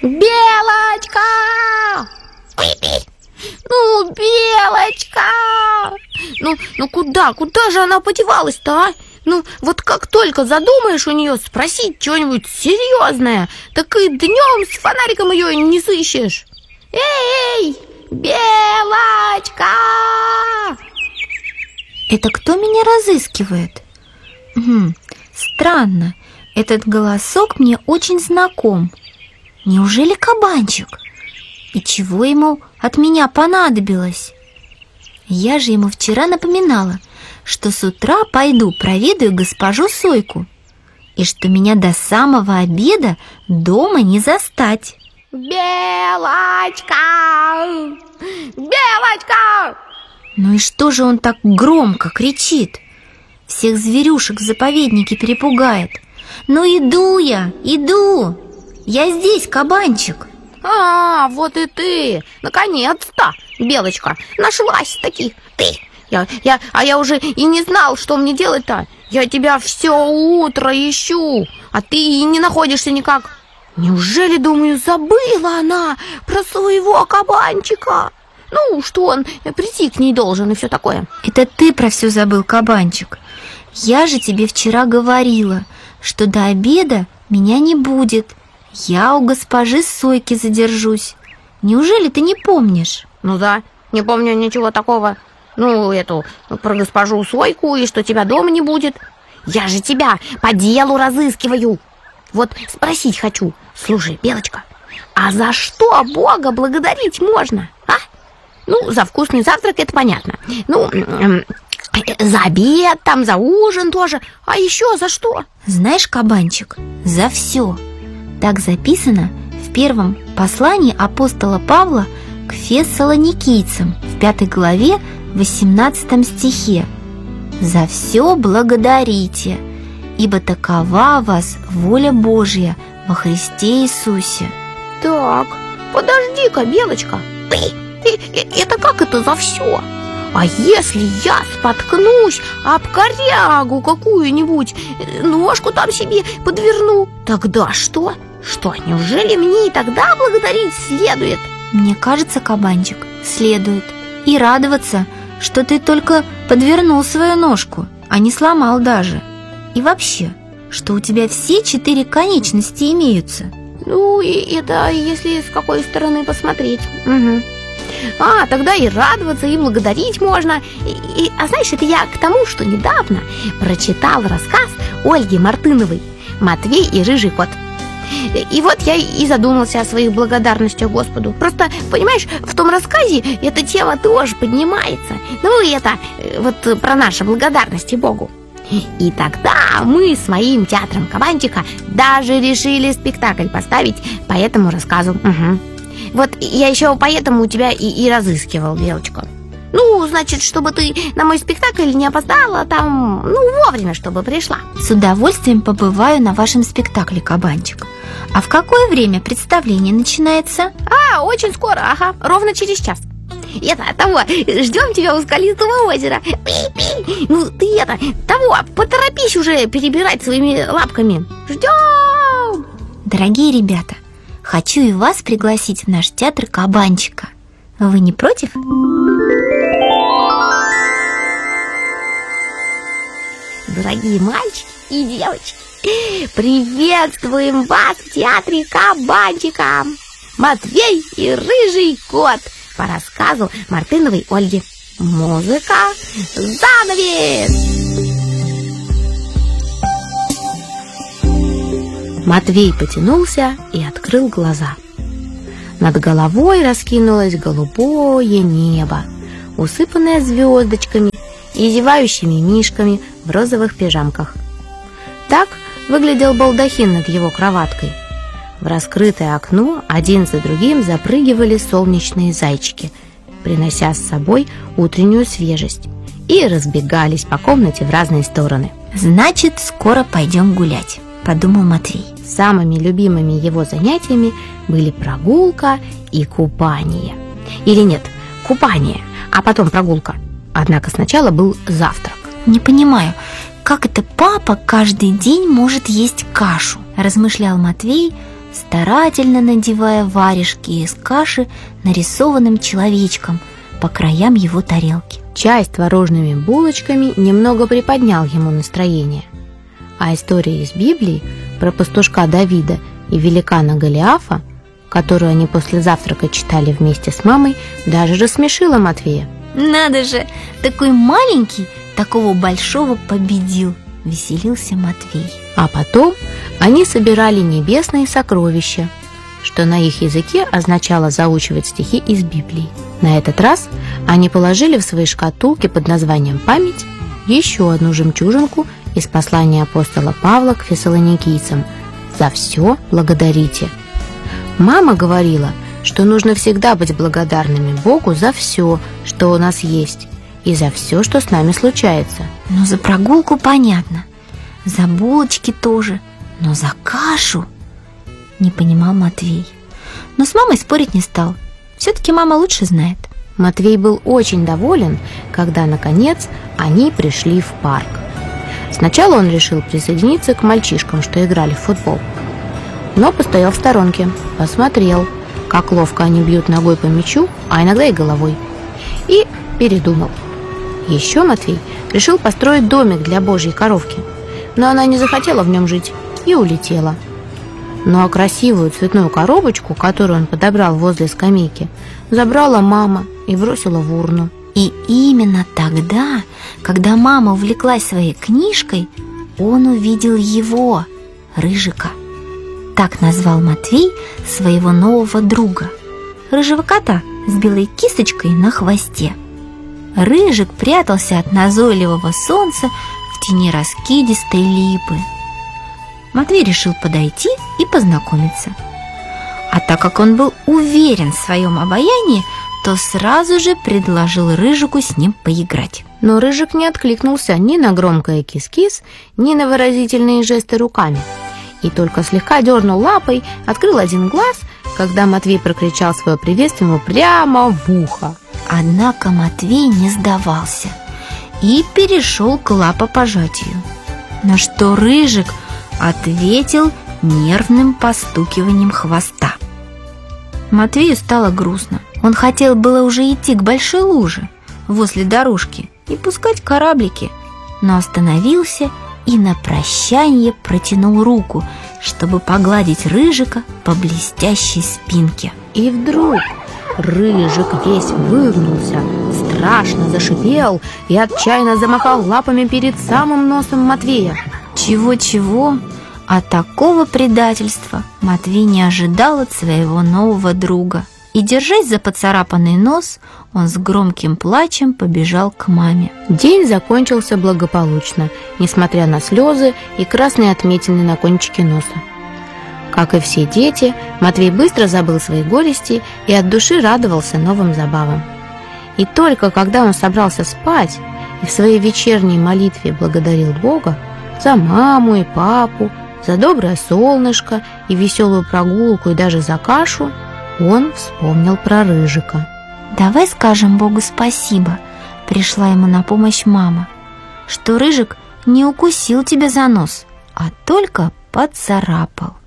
Белочка! Ну, Белочка! Ну куда же она подевалась-то, а? Ну, вот как только задумаешь у нее спросить что-нибудь серьезное, так и днем с фонариком ее не сыщешь. Эй, Белочка! Это кто меня разыскивает? Странно, этот голосок мне очень знаком. Неужели кабанчик? И чего ему от меня понадобилось? Я же ему вчера напоминала, что с утра пойду проведаю госпожу Сойку, и что меня до самого обеда дома не застать. Белочка! Белочка! Ну и что же он так громко кричит? Всех зверюшек в заповеднике перепугает. Ну иду я, иду! Я здесь, кабанчик. А, вот и ты! Наконец-то, Белочка, нашлась-таки ты! Я уже и не знал, что мне делать-то. Я тебя все утро ищу, а ты и не находишься никак. Неужели, думаю, забыла она про своего кабанчика? Ну, что он прийти к ней должен и все такое. Это ты про все забыл, кабанчик. Я же тебе вчера говорила, что до обеда меня не будет. Я у госпожи Сойки задержусь. Неужели ты не помнишь? Ну да, не помню ничего такого. Ну, эту, про госпожу Сойку и что тебя дома не будет. Я же тебя по делу разыскиваю. Вот спросить хочу. Слушай, Белочка, а за что Бога благодарить можно, а? Ну, за вкусный завтрак, это понятно. Ну, за обед, там, за ужин тоже. А еще за что? Знаешь, кабанчик, за все. Так записано в первом послании апостола Павла к фессалоникийцам в 5 главе 18 стихе. «За все благодарите, ибо такова вас воля Божья во Христе Иисусе». Так, подожди-ка, Белочка, это как это за все? А если я споткнусь об корягу какую-нибудь, ножку там себе подверну, тогда что? Что, неужели мне и тогда благодарить следует? Мне кажется, кабанчик, следует. И радоваться, что ты только подвернул свою ножку, а не сломал даже. И вообще, что у тебя все 4 конечности имеются. Ну, и это если с какой стороны посмотреть. Угу. А, тогда и радоваться, и благодарить можно. А знаешь, это я к тому, что недавно прочитал рассказ Ольги Мартыновой «Матвей и рыжий кот». И вот я и задумался о своих благодарностях Господу. Просто, понимаешь, в том рассказе эта тема тоже поднимается. Ну, и это вот про наши благодарности Богу. И тогда мы с моим театром кабанчика даже решили спектакль поставить по этому рассказу. Угу. Вот я еще поэтому у тебя и разыскивал, Белочка. Ну, значит, чтобы ты на мой спектакль не опоздала там, ну, вовремя, чтобы пришла. С удовольствием побываю на вашем спектакле, кабанчик. А в какое время представление начинается? А, очень скоро, ага, ровно через час. Это, того, ждем тебя у скалистого озера. Пи-пи. Ну, ты того, поторопись уже перебирать своими лапками. Ждем! Дорогие ребята, хочу и вас пригласить в наш театр кабанчика. Вы не против? Дорогие мальчики и девочки, приветствуем вас в театре кабанчика. Матвей и рыжий кот по рассказу Мартыновой Ольги. Музыка, занавес! Матвей потянулся и открыл глаза. Над головой раскинулось голубое небо, усыпанное звездочками и зевающими мишками в розовых пижамках. Так выглядел балдахин над его кроваткой. В раскрытое окно один за другим запрыгивали солнечные зайчики, принося с собой утреннюю свежесть, и разбегались по комнате в разные стороны. «Значит, скоро пойдем гулять», — подумал Матвей. Самыми любимыми его занятиями были прогулка и купание. Или нет, купание, а потом прогулка. Однако сначала был завтрак. «Не понимаю, как это папа каждый день может есть кашу?» — размышлял Матвей, старательно надевая варежки из каши нарисованным человечком по краям его тарелки. Чай с творожными булочками немного приподнял ему настроение. А история из Библии про пастушка Давида и великана Голиафа, которую они после завтрака читали вместе с мамой, даже рассмешила Матвея. «Надо же, такой маленький такого большого победил!» – веселился Матвей. А потом они собирали небесные сокровища, что на их языке означало заучивать стихи из Библии. На этот раз они положили в свои шкатулки под названием «Память» еще одну жемчужинку из послания апостола Павла к фессалоникийцам: «За все благодарите». Мама говорила, что нужно всегда быть благодарными Богу за все, что у нас есть, и за все, что с нами случается. Но за прогулку понятно, за булочки тоже, но за кашу не понимал Матвей. Но с мамой спорить не стал. Все-таки мама лучше знает. Матвей был очень доволен, когда, наконец, они пришли в парк. Сначала он решил присоединиться к мальчишкам, что играли в футбол. Но постоял в сторонке, посмотрел, как ловко они бьют ногой по мячу, а иногда и головой, и передумал. Еще Матвей решил построить домик для Божьей коровки, но она не захотела в нем жить и улетела. Ну а красивую цветную коробочку, которую он подобрал возле скамейки, забрала мама и бросила в урну. И именно тогда, когда мама увлеклась своей книжкой, он увидел его, Рыжика. Так назвал Матвей своего нового друга, рыжего кота с белой кисточкой на хвосте. Рыжик прятался от назойливого солнца в тени раскидистой липы. Матвей решил подойти и познакомиться. А так как он был уверен в своем обаянии, то сразу же предложил Рыжику с ним поиграть. Но Рыжик не откликнулся ни на громкое кис-кис, ни на выразительные жесты руками. И только слегка дернул лапой, открыл один глаз, когда Матвей прокричал свое приветствие ему прямо в ухо. Однако Матвей не сдавался и перешел к лапопожатию, на что Рыжик ответил нервным постукиванием хвоста. Матвею стало грустно. Он хотел было уже идти к большой луже возле дорожки и пускать кораблики, но остановился и на прощанье протянул руку, чтобы погладить Рыжика по блестящей спинке. И вдруг Рыжик весь выгнулся, страшно зашипел и отчаянно замахал лапами перед самым носом Матвея. Чего-чего, а такого предательства Матвей не ожидал от своего нового друга. И, держась за поцарапанный нос, он с громким плачем побежал к маме. День закончился благополучно, несмотря на слезы и красные отметины на кончике носа. Как и все дети, Матвей быстро забыл свои горести и от души радовался новым забавам. И только когда он собрался спать и в своей вечерней молитве благодарил Бога за маму и папу, за доброе солнышко и веселую прогулку и даже за кашу, он вспомнил про Рыжика. «Давай скажем Богу спасибо», — пришла ему на помощь мама, «что Рыжик не укусил тебя за нос, а только поцарапал».